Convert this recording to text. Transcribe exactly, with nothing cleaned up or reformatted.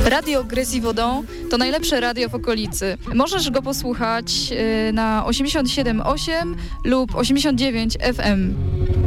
Radio Gryz i Wodą to najlepsze radio w okolicy. Możesz go posłuchać na osiemdziesiąt siedem przecinek osiem lub osiemdziesiąt dziewięć F M.